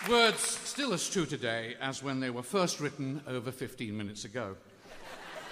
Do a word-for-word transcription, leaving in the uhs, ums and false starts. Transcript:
Words still as true today as when they were first written over fifteen minutes ago.